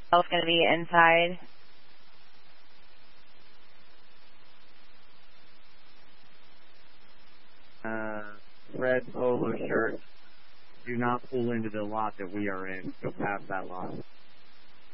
Elf going to be inside. Red polo shirt. Do not pull into the lot that we are in. Go past that lot.